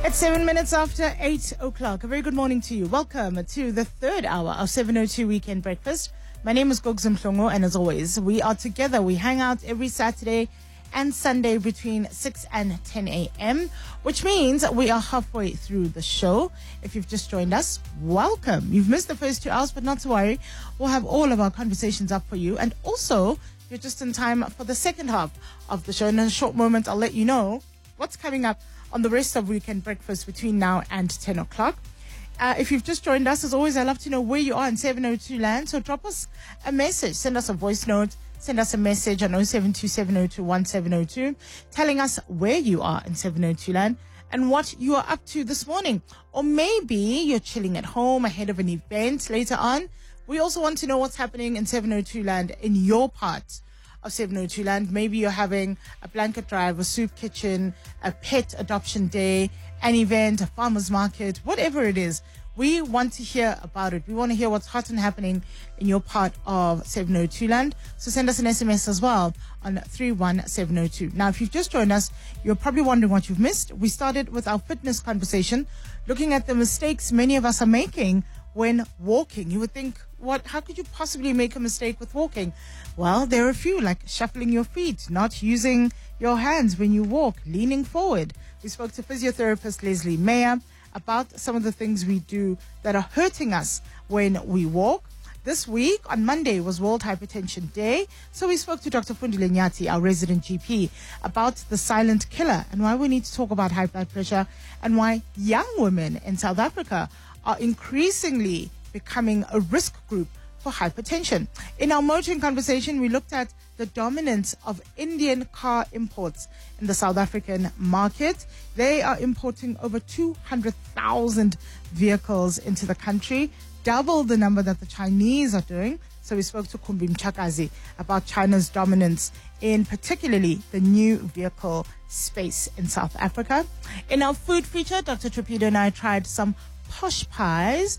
It's 7 minutes after 8 o'clock. A very good morning to you. Welcome to the third hour of 702 Weekend Breakfast. My name is Gogs Mhlongo, and as always, we are together. We hang out every Saturday and Sunday between 6 and 10 a.m., which means we are halfway through the show. If you've just joined us, welcome. You've missed the first 2 hours, but not to worry. We'll have all of our conversations up for you. And also, you're just in time for the second half of the show. In a short moment, I'll let you know what's coming up on the rest of Weekend Breakfast between now and 10 o'clock. If you've just joined us, as always, I'd love to know where you are in 702 land. So drop us a message, send us a voice note, send us a message on 0727021702, telling us where you are in 702 land and what you are up to this morning. Or maybe you're chilling at home ahead of an event later on. We also want to know what's happening in 702 land in your part of 702 land. Maybe you're having a blanket drive, a soup kitchen, a pet adoption day, an event, a farmer's market, whatever it is. We want to hear about it. We want to hear what's hot and happening in your part of 702 land. So send us an SMS as well on 31702. Now, if you've just joined us, you're probably wondering what you've missed. We started with our fitness conversation, looking at the mistakes many of us are making when walking. You would think, how could you possibly make a mistake with walking? Well, there are a few, like shuffling your feet, not using your hands when you walk, leaning forward. We spoke to physiotherapist Leslie Mayer about some of the things we do that are hurting us when we walk. This week, on Monday, was World Hypertension Day. So we spoke to Dr. Fundile Nyati, our resident GP, about the silent killer and why we need to talk about high blood pressure and why young women in South Africa are increasingly becoming a risk group for hypertension. In our motoring conversation, we looked at the dominance of Indian car imports in the South African market. They are importing over 200,000 vehicles into the country, double the number that the Chinese are doing. So we spoke to Kumbi Mchakazi about China's dominance in particularly the new vehicle space in South Africa. In our food feature, Dr. Trapido and I tried some posh pies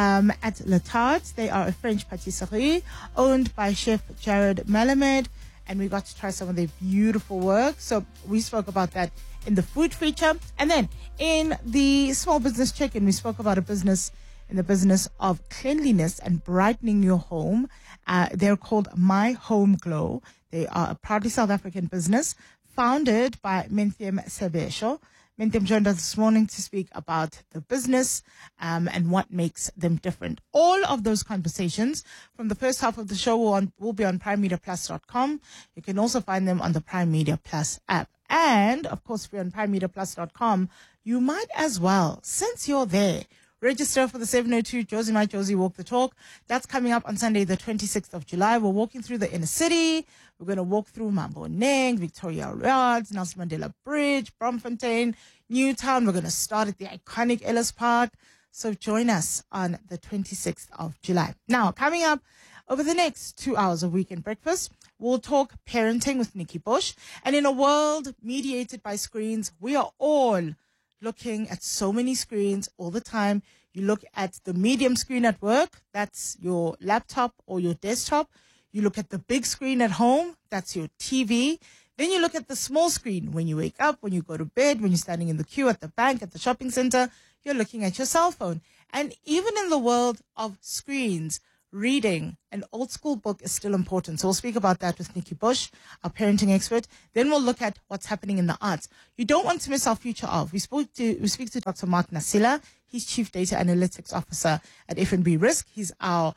at Le Tarte. They are a French patisserie owned by Chef Jared Malamed, and we got to try some of their beautiful work. So we spoke about that in the food feature. And then in the small business check-in, we spoke about a business in the business of cleanliness and brightening your home. They're called My Home Glow. They are a proudly South African business founded by Menthem Sebesho. Menthem joined us this morning to speak about the business and what makes them different. All of those conversations from the first half of the show will be on primemediaplus.com. You can also find them on the Prime Media Plus app. And, of course, if you're on primemediaplus.com, you might as well, since you're there, register for the 702 Josie My Josie Walk the Talk. That's coming up on Sunday, the 26th of July. We're walking through the inner city. We're going to walk through Mamboneng, Victoria Yards, Nelson Mandela Bridge, Bromfontein, Newtown. We're going to start at the iconic Ellis Park. So join us on the 26th of July. Now, coming up over the next 2 hours of Weekend Breakfast, we'll talk parenting with Nikki Bush. And in a world mediated by screens, we are all looking at so many screens all the time. You look at the medium screen at work, that's your laptop or your desktop. You look at the big screen at home, that's your TV. Then you look at the small screen when you wake up, when you go to bed, when you're standing in the queue at the bank, at the shopping center, you're looking at your cell phone. And even in the world of screens, reading an old school book is still important. So we'll speak about that with Nikki Bush, our parenting expert. Then we'll look at what's happening in the arts. You don't want to miss our future of. We speak to Dr. Mark Nasila. He's Chief Data Analytics Officer at FNB Risk. He's our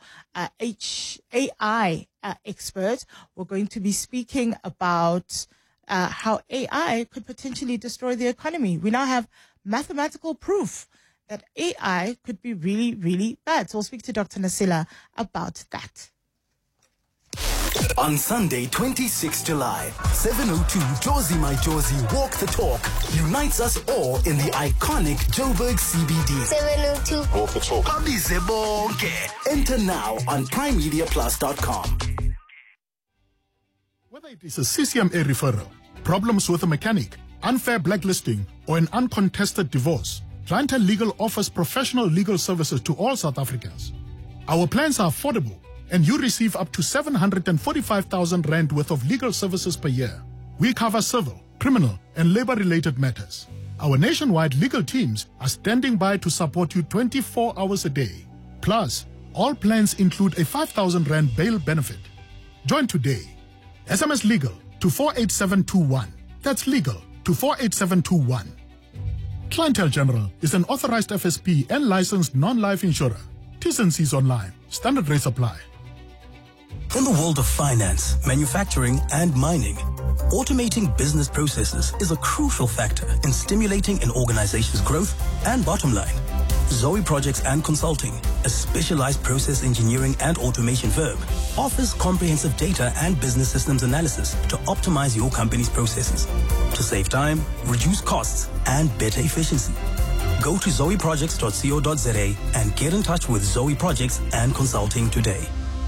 AI expert. We're going to be speaking about how AI could potentially destroy the economy. We now have mathematical proof that AI could be really, really bad. So we'll speak to Dr. Nasila about that. On Sunday, 26 July, 702 Josie My Josie Walk the Talk unites us all in the iconic Joburg CBD. 702 Walk the Talk. Abize bonke. Enter now on primemediaplus.com. Whether it is a CCMA referral, problems with a mechanic, unfair blacklisting, or an uncontested divorce, Clientele Legal offers professional legal services to all South Africans. Our plans are affordable, and you receive up to 745,000 rand worth of legal services per year. We cover civil, criminal, and labor-related matters. Our nationwide legal teams are standing by to support you 24 hours a day. Plus, all plans include a 5,000 Rand bail benefit. Join today. SMS legal to 48721. That's legal to 48721. Clientele General is an authorized FSP and licensed non-life insurer. T's and C's online. Standard rates apply. In the world of finance, manufacturing, and mining, automating business processes is a crucial factor in stimulating an organization's growth and bottom line. Zoe Projects and Consulting, a specialized process engineering and automation firm, offers comprehensive data and business systems analysis to optimize your company's processes, to save time, reduce costs, and better efficiency. Go to zoeprojects.co.za and get in touch with Zoe Projects and Consulting today.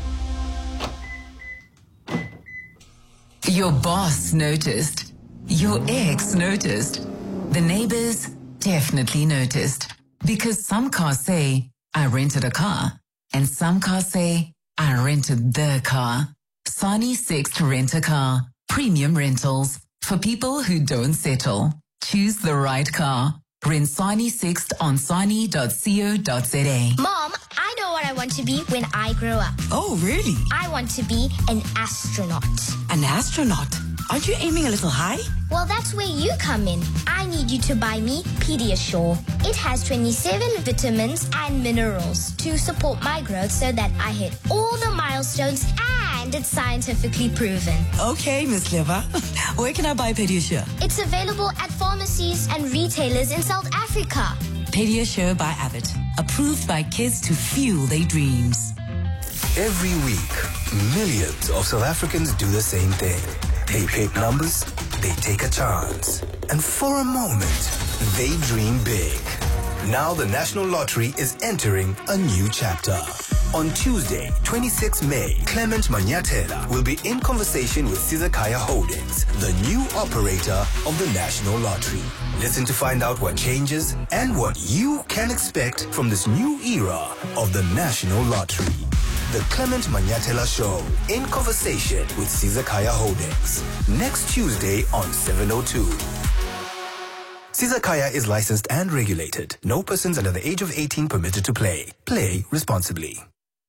Your boss noticed. Your ex noticed. The neighbors definitely noticed. Because some cars say, I rented a car. And some cars say, I rented the car. Sani Sixt Rent-A-Car. Premium rentals. For people who don't settle. Choose the right car. Rent Sani Sixt on sani.co.za. Mom, I know what I want to be when I grow up. Oh, really? I want to be an astronaut. An astronaut? Aren't you aiming a little high? Well, that's where you come in. I need you to buy me Pediasure. It has 27 vitamins and minerals to support my growth so that I hit all the milestones, and it's scientifically proven. Okay, Miss Liver. Where can I buy Pediasure? It's available at pharmacies and retailers in South Africa. Pediasure by Abbott. Approved by kids to fuel their dreams. Every week, millions of South Africans do the same thing. They pick numbers, they take a chance, and for a moment, they dream big. Now the National Lottery is entering a new chapter. On Tuesday, 26 May, Clement Manyathela will be in conversation with Sizakaya Holdings, the new operator of the National Lottery. Listen to find out what changes and what you can expect from this new era of the National Lottery. The Clement Manyathela Show, in conversation with Sizakaya Holdings. Next Tuesday on 702. Sizakaya is licensed and regulated. No persons under the age of 18 permitted to play. Play responsibly.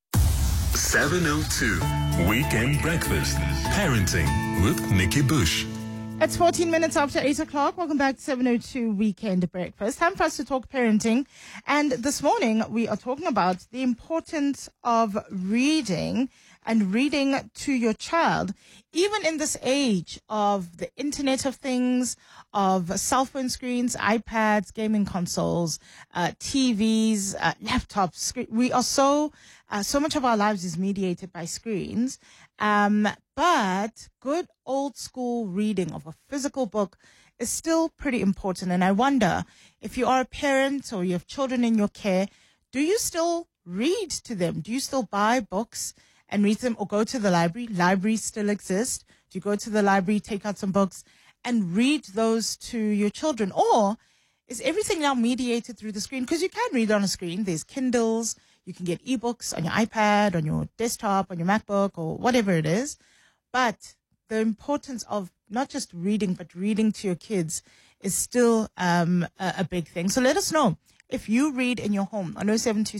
702 Weekend Breakfast. Parenting with Nikki Bush. It's 14 minutes after 8 o'clock. Welcome back to 702 Weekend Breakfast. Time for us to talk parenting. And this morning, we are talking about the importance of reading and reading to your child, even in this age of the Internet of Things, of cell phone screens, iPads, gaming consoles, TVs, laptops. We are so much of our lives is mediated by screens. But good old school reading of a physical book is still pretty important. And I wonder, if you are a parent or you have children in your care, do you still read to them? Do you still buy books and read them, or go to the library? Libraries still exist. Do you go to the library, take out some books and read those to your children? Or is everything now mediated through the screen? Because you can read on a screen. There's Kindles. You can get ebooks on your iPad, on your desktop, on your MacBook, or whatever it is. But the importance of not just reading, but reading to your kids is still a big thing. So let us know if you read in your home on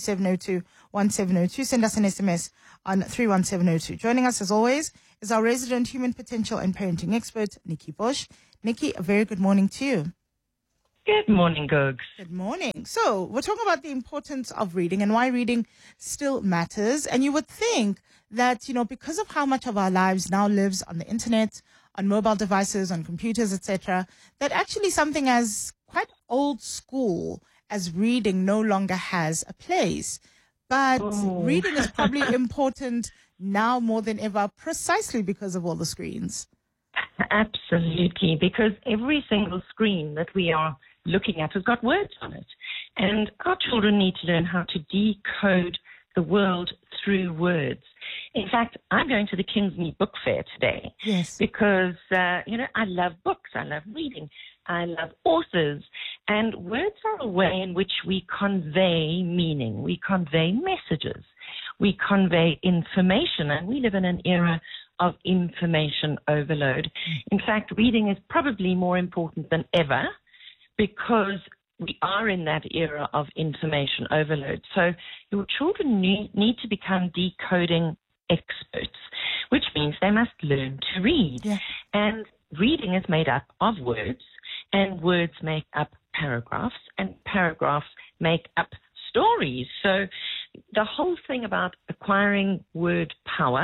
0727021702. Send us an SMS on 31702. Joining us, as always, is our resident human potential and parenting expert, Nikki Bush. Nikki, a very good morning to you. Good morning, Gogs. Good morning. So we're talking about the importance of reading and why reading still matters. And you would think that, because of how much of our lives now lives on the internet, on mobile devices, on computers, etc., that actually something as quite old school as reading no longer has a place. But reading is probably important now more than ever, precisely because of all the screens. Absolutely, because every single screen that we are looking at has got words on it. And our children need to learn how to decode the world through words. In fact, I'm going to the Kingsmead Book Fair today. Yes. Because, I love books. I love reading. I love authors. And words are a way in which we convey meaning. We convey messages. We convey information. And we live in an era of information overload. In fact, reading is probably more important than ever, because we are in that era of information overload. So your children need to become decoding experts, which means they must learn to read. Yeah. And reading is made up of words, and words make up paragraphs, and paragraphs make up stories. So the whole thing about acquiring word power,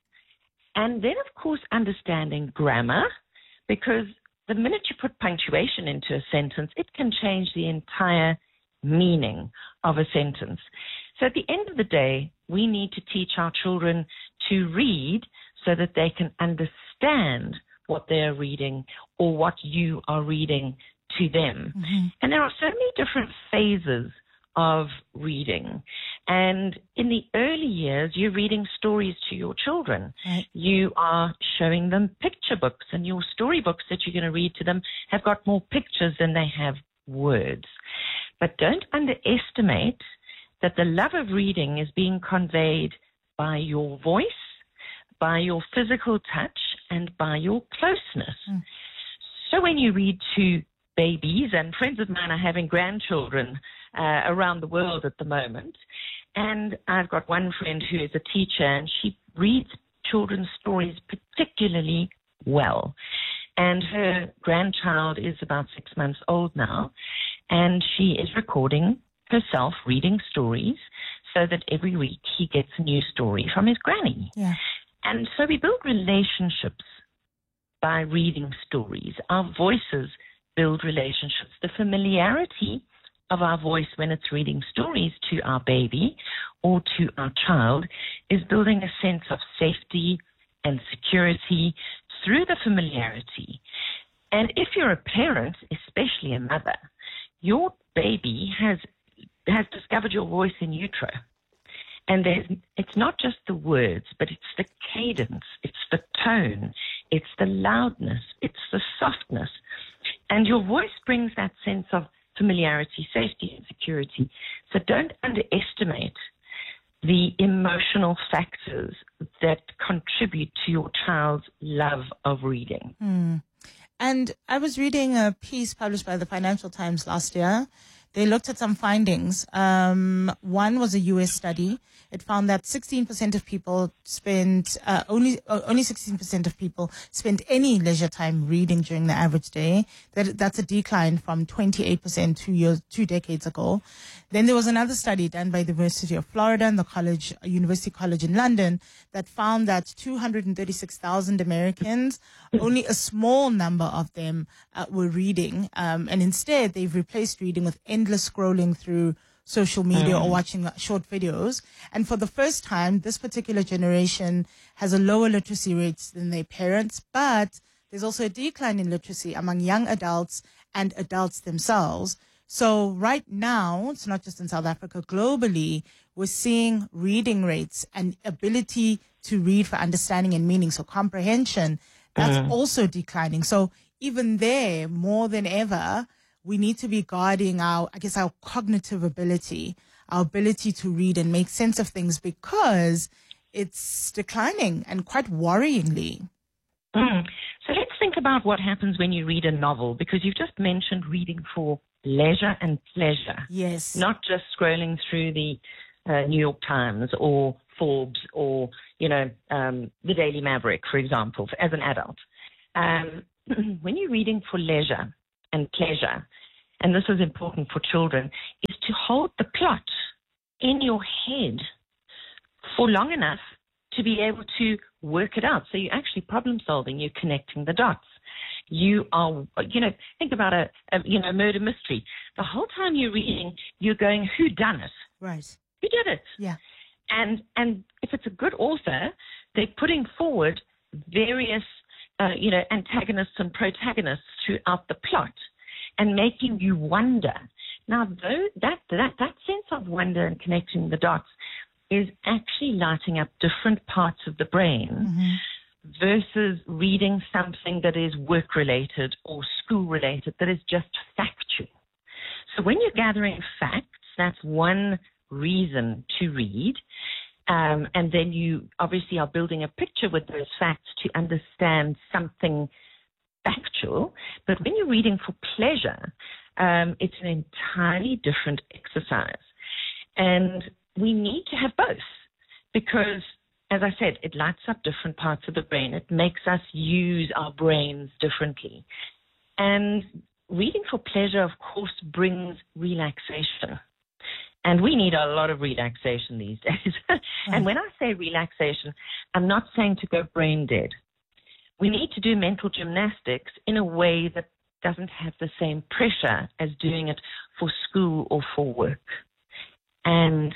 and then, of course, understanding grammar, because the minute you put punctuation into a sentence, it can change the entire meaning of a sentence. So at the end of the day, we need to teach our children to read so that they can understand what they're reading or what you are reading to them. Mm-hmm. And there are so many different phases of reading. And in the early years, you're reading stories to your children. Right. You are showing them picture books, and your storybooks that you're going to read to them have got more pictures than they have words. But don't underestimate that the love of reading is being conveyed by your voice, by your physical touch, and by your closeness. So when you read to babies, and friends of mine are having grandchildren around the world at the moment, and I've got one friend who is a teacher, and she reads children's stories particularly well. And her grandchild is about 6 months old now, and she is recording herself reading stories so that every week he gets a new story from his granny. Yeah. And so we build relationships by reading stories. Our voices build relationships. The familiarity of our voice when it's reading stories to our baby or to our child is building a sense of safety and security through the familiarity. And if you're a parent, especially a mother, your baby has discovered your voice in utero. And it's not just the words, but it's the cadence, it's the tone, it's the loudness, it's the softness. And your voice brings that sense of familiarity, safety, and security. So don't underestimate the emotional factors that contribute to your child's love of reading. And I was reading a piece published by the Financial Times last year. They looked at some findings. One was a U.S. study. It found that 16% of people spend only 16% of people spend any leisure time reading during the average day. That's a decline from 28% 2 decades ago. Then there was another study done by the University of Florida and the University College in London that found that 236,000 Americans, only a small number of them were reading, and instead they've replaced reading with endless scrolling through social media or watching short videos. And for the first time, this particular generation has a lower literacy rates than their parents, but there's also a decline in literacy among young adults and adults themselves. So right now, it's not just in South Africa, globally, we're seeing reading rates and ability to read for understanding and meaning, so comprehension, that's also declining. So even there, more than ever, we need to be guarding our cognitive ability, our ability to read and make sense of things, because it's declining and quite worryingly. So let's think about what happens when you read a novel, because you've just mentioned reading for leisure and pleasure. Yes. Not just scrolling through the New York Times or Forbes or, the Daily Maverick, for example, as an adult. When you're reading for leisure and pleasure, and this is important for children, is to hold the plot in your head for long enough to be able to work it out. So you're actually problem solving, you're connecting the dots. You are, think about a murder mystery. The whole time you're reading, you're going, who done it? Right. Who did it? Yeah. And if it's a good author, they're putting forward various antagonists and protagonists throughout the plot and making you wonder. Now, though, that sense of wonder and connecting the dots is actually lighting up different parts of the brain versus reading something that is work-related or school-related, that is just factual. So when you're gathering facts, that's one reason to read. And then you obviously are building a picture with those facts to understand something factual. But when you're reading for pleasure, It's an entirely different exercise. And we need to have both because, as I said, it lights up different parts of the brain. It makes us use our brains differently. And reading for pleasure, of course, brings relaxation. And we need a lot of relaxation these days. And when I say relaxation, I'm not saying to go brain dead. We need to do mental gymnastics in a way that doesn't have the same pressure as doing it for school or for work. And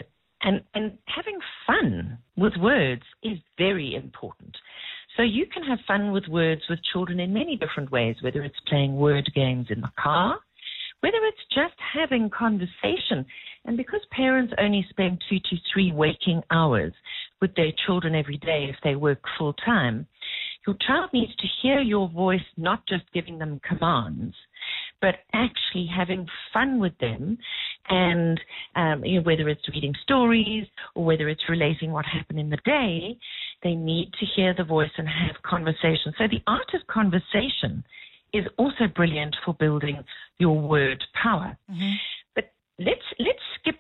having fun with words is very important. So you can have fun with words with children in many different ways, whether it's playing word games in the car, whether it's just having conversation. And because parents only spend 2 to 3 waking hours with their children every day if they work full time, your child needs to hear your voice, not just giving them commands, but actually having fun with them. And whether it's reading stories or whether it's relating what happened in the day, they need to hear the voice and have conversation. So the art of conversation is also brilliant for building your word power. Mm-hmm. But let's skip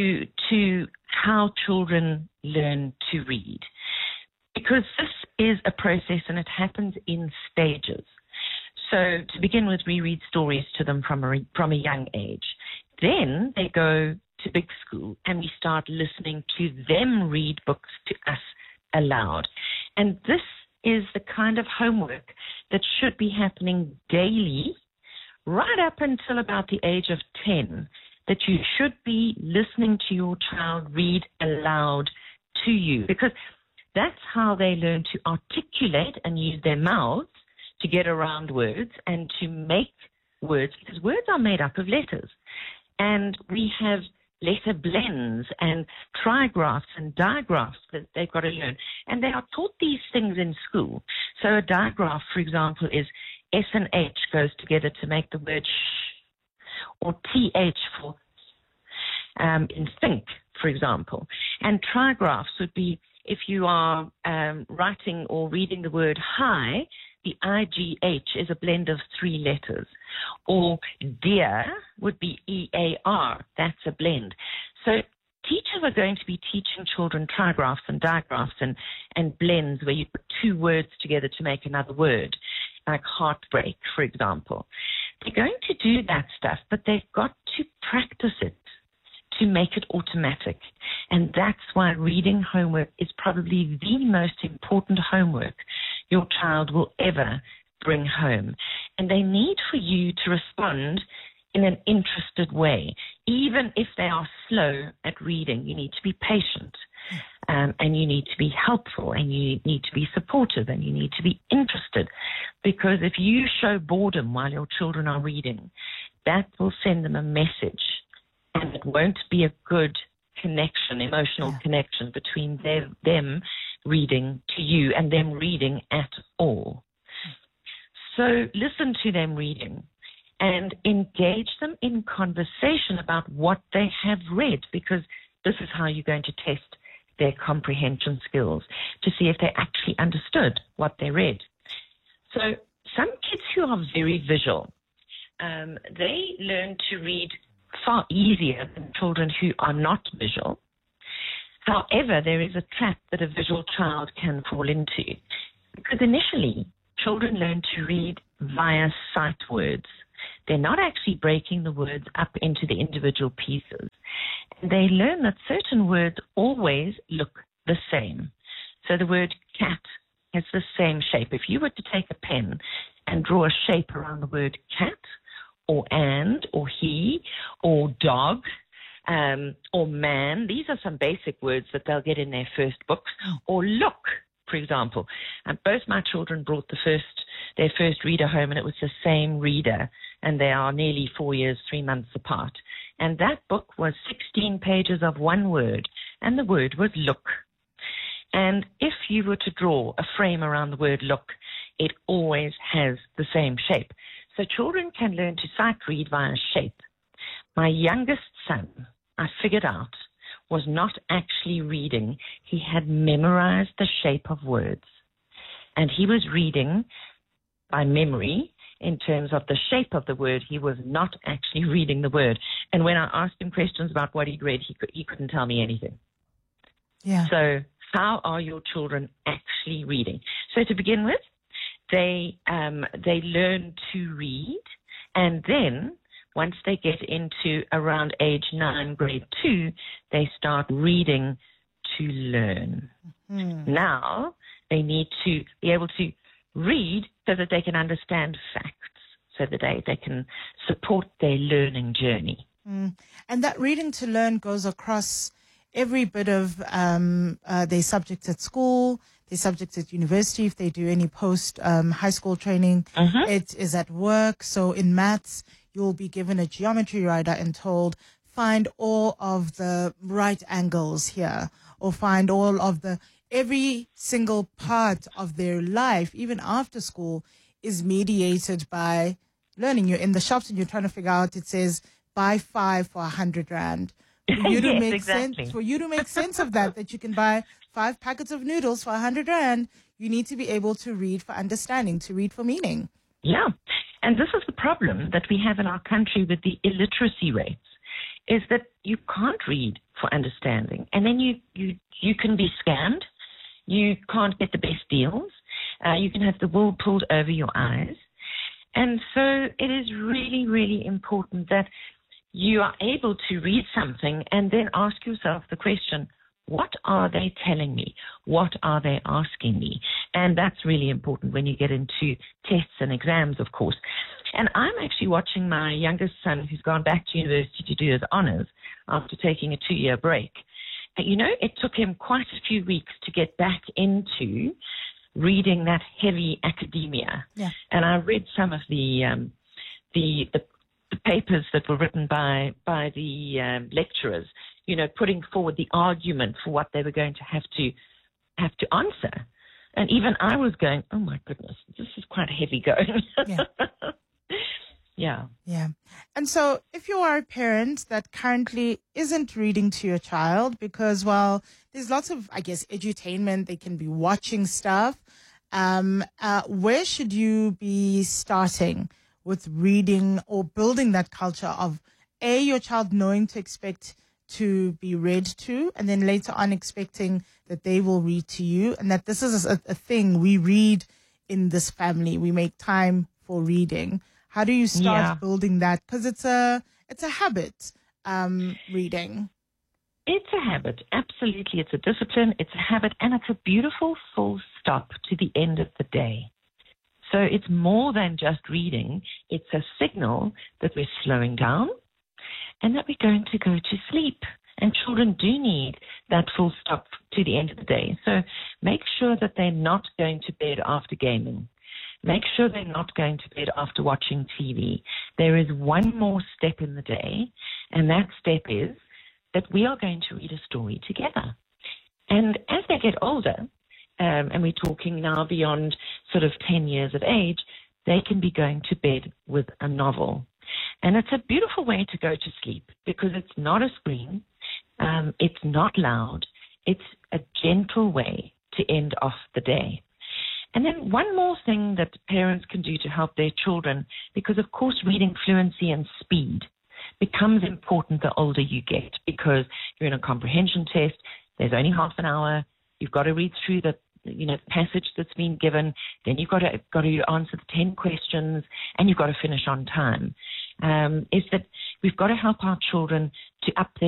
to how children learn to read, because this is a process and it happens in stages. So to begin with, we read stories to them from a young age. Then they go to big school and we start listening to them read books to us aloud. And this is the kind of homework that should be happening daily right up until about the age of 10, that you should be listening to your child read aloud to you, because that's how they learn to articulate and use their mouths to get around words and to make words, because words are made up of letters. And we have letter blends and trigraphs and digraphs that they've got to learn. And they are taught these things in school. So a digraph, for example, is S and H goes together to make the word sh, or TH for in think, for example. And trigraphs would be if you are writing or reading the word high, the IGH is a blend of 3 letters. Or dear would be EAR. That's a blend. So teachers are going to be teaching children trigraphs and digraphs and blends where you put 2 words together to make another word, like heartbreak, for example. They're going to do that stuff, but they've got to practice it to make it automatic. And that's why reading homework is probably the most important homework your child will ever bring home. And they need for you to respond in an interested way. Even if they are slow at reading, you need to be patient, and you need to be helpful, and you need to be supportive, and you need to be interested. Because if you show boredom while your children are reading, that will send them a message, and it won't be a good connection, emotional connection between them reading to you and them reading at all. So listen to them reading and engage them in conversation about what they have read, because this is how you're going to test their comprehension skills, to see if they actually understood what they read. So some kids who are very visual, they learn to read far easier than children who are not visual. However, there is a trap that a visual child can fall into, because initially children learn to read via sight words. They're not actually breaking the words up into the individual pieces. And they learn that certain words always look the same. So the word cat has the same shape. If you were to take a pen and draw a shape around the word cat, or and, or he, or dog, or man, these are some basic words that they'll get in their first books. Or look, for example. And both my children brought their first reader home, and it was the same reader, and they are nearly 4 years, 3 months apart. And that book was 16 pages of one word, and the word was look. And if you were to draw a frame around the word look, it always has the same shape. So children can learn to sight read via shape. My youngest son, I figured out, was not actually reading. He had memorized the shape of words. And he was reading by memory in terms of the shape of the word. He was not actually reading the word. And when I asked him questions about what he'd read, he couldn't tell me anything. Yeah. So how are your children actually reading? So to begin with, they learn to read, and then once they get into around age 9, grade 2, they start reading to learn. Mm-hmm. Now they need to be able to read so that they can understand facts, so that they can support their learning journey. And that reading to learn goes across every bit of their subjects at school, their subjects at university, if they do any post high school training. It is at work. So in maths, you'll be given a geometry rider and told, find all of the right angles here, or find all of every single part of their life, even after school, is mediated by learning. You're in the shops and you're trying to figure out, it says, buy 5 for 100 rand. For you to Yes, make exactly. sense, for you to make sense of that you can buy 5 packets of noodles for 100 rand, you need to be able to read for understanding, to read for meaning. Yeah. And this is the problem that we have in our country with the illiteracy rates, is that you can't read for understanding. And then you can be scammed. You can't get the best deals. You can have the wool pulled over your eyes. And so it is really, really important that you are able to read something and then ask yourself the question, what are they telling me? What are they asking me? And that's really important when you get into tests and exams, of course. And I'm actually watching my youngest son, who's gone back to university to do his honors after taking a 2-year break. And, you know, it took him quite a few weeks to get back into reading that heavy academia. Yeah. And I read some of the papers that were written by the lecturers, you know, putting forward the argument for what they were going to have to answer. And even I was going, oh my goodness, this is quite heavy going. Yeah. Yeah. Yeah. And so if you are a parent that currently isn't reading to your child because, well, there's lots of, I guess, edutainment, they can be watching stuff, where should you be starting with reading or building that culture of, A, your child knowing to expect to be read to, and then later on expecting that they will read to you, and that this is a thing we read in this family. We make time for reading. How do you start building that? Because it's a habit, reading. It's a habit. Absolutely. It's a discipline. It's a habit. And it's a beautiful full stop to the end of the day. So it's more than just reading. It's a signal that we're slowing down and that we're going to go to sleep. And children do need that full stop to the end of the day. So make sure that they're not going to bed after gaming. Make sure they're not going to bed after watching TV. There is one more step in the day, and that step is that we are going to read a story together. And as they get older, and we're talking now beyond sort of 10 years of age, they can be going to bed with a novel. And it's a beautiful way to go to sleep because it's not a screen, it's not loud, it's a gentle way to end off the day. And then one more thing that parents can do to help their children, because of course reading fluency and speed becomes important the older you get, because you're in a comprehension test, there's only half an hour, you've got to read through the passage that's been given, then you've got to answer the 10 questions, and you've got to finish on time. Is that we've got to help our children to up their